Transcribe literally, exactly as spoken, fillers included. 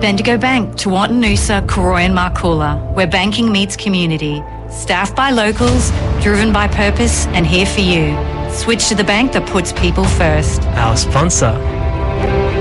Bendigo Bank, Tewartin Noosa, Karoi and Marcoola, where banking meets community. Staffed by locals, driven by purpose and here for you. Switch to the bank that puts people first. Our sponsor,